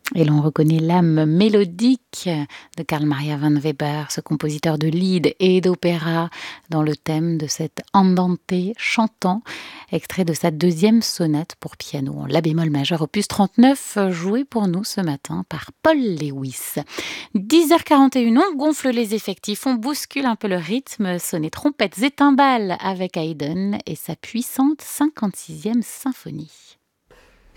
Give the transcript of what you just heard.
Et l'on reconnaît l'âme mélodique de Carl Maria von Weber, ce compositeur de lied et d'opéra, dans le thème de cet andante chantant, extrait de sa deuxième sonate pour piano en la bémol majeur, opus 39, joué pour nous ce matin par Paul Lewis. 10h41, on gonfle les effectifs, on bouscule un peu le rythme, sonnez trompettes et timbales avec Haydn et sa puissante 56e symphonie.